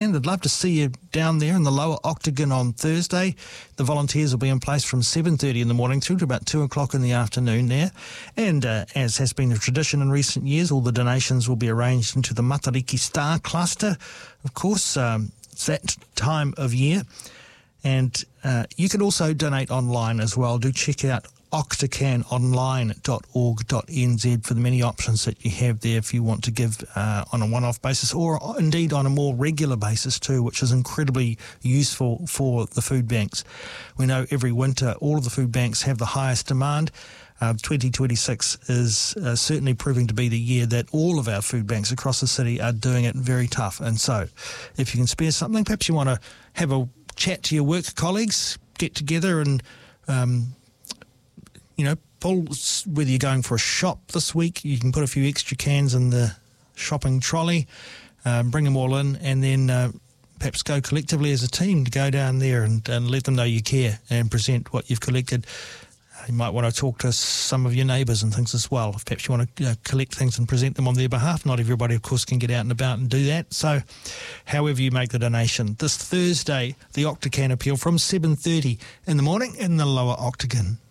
Octagon. I'd love to see you down there in the Lower Octagon on Thursday. The volunteers will be in place from 7:30 in the morning through to about 2 o'clock in the afternoon there. And as has been the tradition in recent years, all the donations will be arranged into the Matariki Star Cluster. Of course, it's that time of year. And you can also donate online as well. Do check out octagononline.org.nz for the many options that you have there if you want to give on a one-off basis, or indeed on a more regular basis too, which is incredibly useful for the food banks. We know every winter all of the food banks have the highest demand. 2026 is certainly proving to be the year that all of our food banks across the city are doing it very tough. And so if you can spare something, perhaps you want to have a chat to your work colleagues, get together and pull, whether you're going for a shop this week, you can put a few extra cans in the shopping trolley, bring them all in, and then perhaps go collectively as a team to go down there and let them know you care and present what you've collected. You might want to talk to some of your neighbours and things as well. If perhaps you want to collect things and present them on their behalf. Not everybody, of course, can get out and about and do that. So however you make the donation. This Thursday, the Octagon Appeal from 7:30 in the morning in the Lower Octagon.